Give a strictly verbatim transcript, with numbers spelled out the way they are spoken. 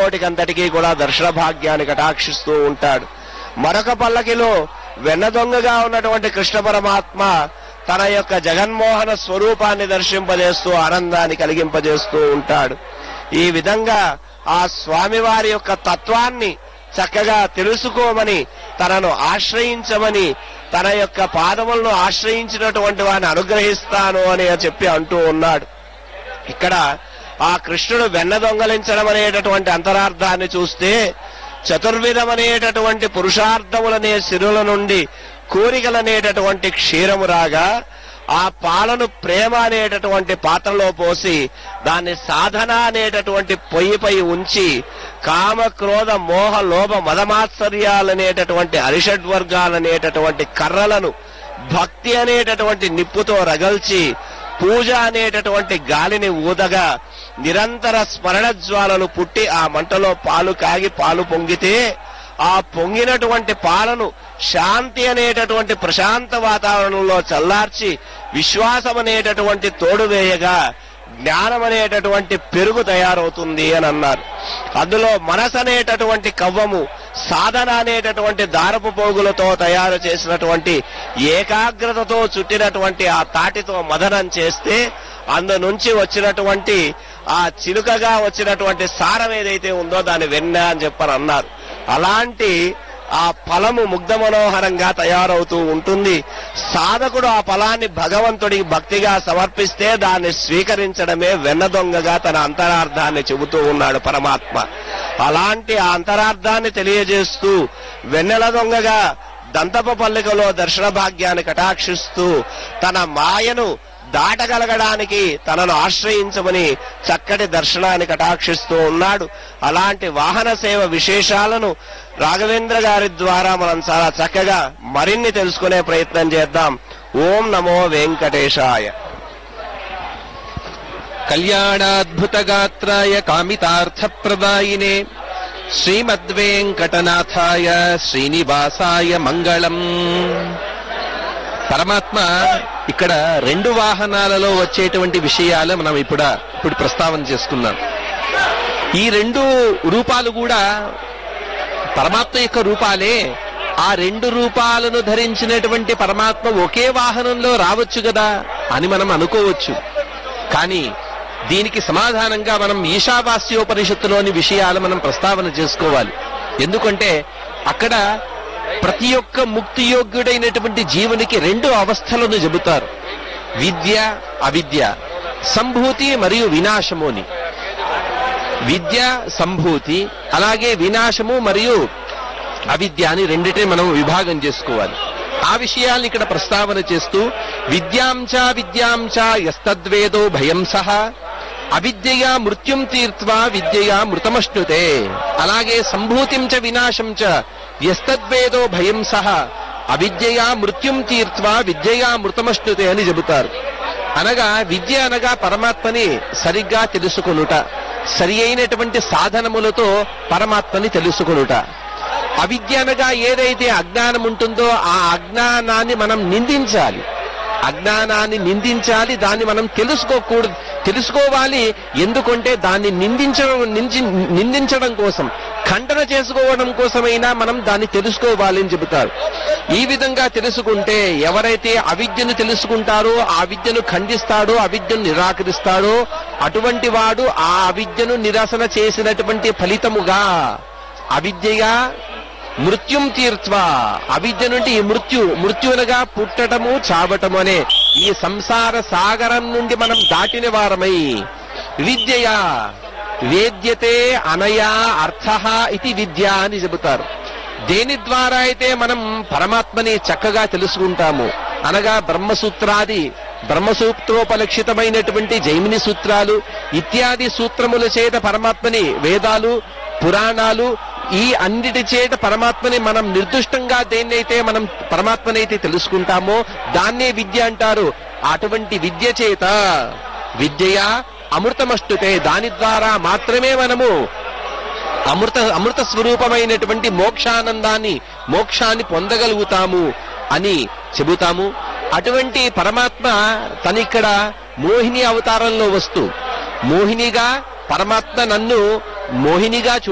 భక్తకోటికంతటికీ కూడా దర్శన భాగ్యాన్ని కటాక్షిస్తూ ఉంటాడు. మరొక పల్లకిలో వెన్న దొంగగా ఉన్నటువంటి కృష్ణ పరమాత్మ తన యొక్క జగన్మోహన స్వరూపాన్ని దర్శింపజేస్తూ ఆనందాన్ని కలిగింపజేస్తూ ఉంటాడు. ఈ విధంగా ఆ స్వామివారి యొక్క తత్వాన్ని చక్కగా తెలుసుకోమని, తనను ఆశ్రయించమని, తన యొక్క పాదములను ఆశ్రయించినటువంటి వారిని అనుగ్రహిస్తాను అని చెప్పి అంటూ ఉన్నాడు. ఇక్కడ ఆ కృష్ణుడు వెన్న దొంగలించడం అనేటటువంటి అంతరార్థాన్ని చూస్తే, చతుర్విధమనేటటువంటి పురుషార్థములనే సిరుల నుండి కోరికలనేటటువంటి క్షీరము రాగా, ఆ పాలను ప్రేమ అనేటటువంటి పాత్రలో పోసి దాన్ని సాధన అనేటటువంటి పొయ్యిపై ఉంచి కామ క్రోధ మోహ లోభ మదమాత్సర్యాలనేటటువంటి అరిషడ్వర్గాలనేటటువంటి కర్రలను భక్తి అనేటటువంటి నిప్పుతో రగల్చి పూజ అనేటటువంటి గాలిని ఊదగా నిరంతర స్మరణ జ్వాలలు పుట్టి ఆ మంటలో పాలు కాగి పాలు పొంగితే ఆ పొంగినటువంటి పాలను శాంతి అనేటటువంటి ప్రశాంత వాతావరణంలో చల్లార్చి విశ్వాసం అనేటటువంటి తోడు వేయగా జ్ఞానం అనేటటువంటి పెరుగు తయారవుతుంది అని అన్నారు. అందులో మనసు అనేటటువంటి కవ్వము సాధన అనేటటువంటి దారపు పోగులతో తయారు చేసినటువంటి ఏకాగ్రతతో చుట్టినటువంటి ఆ తాటితో మదనం చేస్తే అందు నుంచి వచ్చినటువంటి ఆ చిలుకగా వచ్చినటువంటి సారం ఏదైతే ఉందో దాన్ని వెన్న అని చెప్పని అన్నారు. అలాంటి ఆ ఫలము ముగ్ధ మనోహరంగా తయారవుతూ ఉంటుంది. సాధకుడు ఆ ఫలాన్ని భగవంతుడికి భక్తిగా సమర్పిస్తే దాన్ని స్వీకరించడమే వెన్న దొంగగా తన అంతరార్థాన్ని చెబుతూ ఉన్నాడు పరమాత్మ. అలాంటి ఆ అంతరార్థాన్ని తెలియజేస్తూ వెన్నెల దొంగగా దంతప పల్లికలో దర్శన భాగ్యాన్ని కటాక్షిస్తూ తన మాయను దాటగలగడానికి తనను ఆశ్రయించమని చక్కటి దర్శనాన్ని కటాక్షిస్తూ ఉన్నాడు. అలాంటి వాహన సేవ విశేషాలను రాఘవేంద్ర గారి ద్వారా మనం చాలా చక్కగా మరిన్ని తెలుసుకునే ప్రయత్నం చేద్దాం. ఓం నమో వెంకటేశాయ. కళ్యాణాద్భుత గాత్రాయ కామితార్థ ప్రదాయినే శ్రీమద్వేంకటనాథాయ శ్రీనివాసాయ మంగళం. పరమాత్మ ఇక్కడ రెండు వాహనాలలో వచ్చేటువంటి విషయాలు మనం ఇప్పుడు ఇప్పుడు ప్రస్తావన చేసుకున్నాం. ఈ రెండు రూపాలు కూడా పరమాత్మ యొక్క రూపాలే. ఆ రెండు రూపాలను ధరించినటువంటి పరమాత్మ ఒకే వాహనంలో రావచ్చు కదా అని మనం అనుకోవచ్చు. కానీ దీనికి సమాధానంగా మనం ఈశావాస్యోపనిషత్తులోని విషయాలు మనం ప్రస్తావన చేసుకోవాలి. ఎందుకంటే అక్కడ ప్రతి ఒక్క ముక్తియోగ్యుడైనటువంటి జీవునికి రెండు అవస్థలను చెబుతారు, విద్య అవిద్య, సంభూతి మరియు వినాశము అని. విద్య సంభూతి అలాగే వినాశము మరియు అవిద్య అని రెండిటిని మనం విభాగం చేసుకోవాలి. ఆ విషయాన్ని ఇక్కడ ప్రస్తావన చేస్తూ విద్యాంచ విద్యాంచ యస్తద్వేదో భయం సహ అవిద్యయా మృత్యుం తీర్త్వా విద్యయా మృతమశ్నుతే, అలాగే సంభూతిం చ వినాశం చ యస్తద్వేదో భయం సహ అవిద్యయా మృత్యుం తీర్త్వా విద్యయా మృతమశ్నుతే అని చెబుతారు. అనగా విద్య అనగా పరమాత్మని సరిగ్గా తెలుసుకొనుట, సరి అయినటువంటి సాధనములతో పరమాత్మని తెలుసుకొనుట. అవిద్య అనగా ఏదైతే అజ్ఞానం ఉంటుందో ఆ అజ్ఞానాన్ని మనం నిందించాలి, అజ్ఞానాన్ని నిందించాలి, దాన్ని మనం తెలుసుకోకూడదు, తెలుసుకోవాలి. ఎందుకంటే దాన్ని నిందించడం నిందించడం కోసం, ఖండన చేసుకోవడం కోసమైనా మనం దాన్ని తెలుసుకోవాలి అని చెబుతారు. ఈ విధంగా తెలుసుకుంటే ఎవరైతే అవిద్యను తెలుసుకుంటారో, ఆ విద్యను ఖండిస్తాడో, అవిద్యను నిరాకరిస్తాడో అటువంటి వాడు ఆ అవిద్యను నిరసన చేసినటువంటి ఫలితముగా అవిద్యగా మృత్యుం తీర్త్వా, అవిద్య నుండి ఈ మృత్యు మృత్యునగా పుట్టటము చావటము అనే ఈ సంసార సాగరం నుండి మనం దాటిన వారమై విద్యయా వేద్యతే అనయా అర్థ ఇది విద్య అని చెబుతారు. దేని ద్వారా అయితే మనం పరమాత్మని చక్కగా తెలుసుకుంటాము అనగా బ్రహ్మసూత్రాది బ్రహ్మసూత్రోపలక్షితమైనటువంటి జైమిని సూత్రాలు ఇత్యాది సూత్రముల చేత పరమాత్మని, వేదాలు పురాణాలు ఈ అన్నిటి చేత పరమాత్మని మనం నిర్దుష్టంగా దేన్నైతే మనం పరమాత్మనైతే తెలుసుకుంటామో దాన్నే విద్య అంటారు. అటువంటి విద్య చేత విద్యయా అమృతమష్టుతే, దాని ద్వారా మాత్రమే మనము అమృత అమృత స్వరూపమైనటువంటి మోక్షానందాన్ని మోక్షాన్ని పొందగలుగుతాము అని చెబుతాము. అటువంటి పరమాత్మ తనిక్కడ మోహిని అవతారంలో వస్తూ మోహినిగా పరమాత్మ నన్ను మోహినిగా